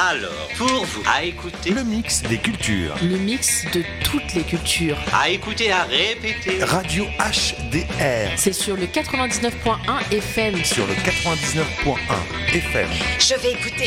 Alors, pour vous, à écouter, Le mix des cultures. Le mix de toutes les cultures. à écouter, à répéter. Radio HDR. C'est sur le 99.1 FM. Sur le 99.1 FM. Je vais écouter.